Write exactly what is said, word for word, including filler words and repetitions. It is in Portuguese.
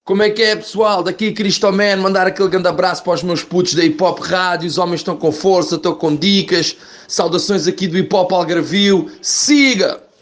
Como é que é, pessoal? Daqui Cristoman, mandar aquele grande abraço para os meus putos da Hip Hop Rádio. Os homens estão com força, estão com dicas. Saudações aqui do Hip Hop Algarvio. Siga!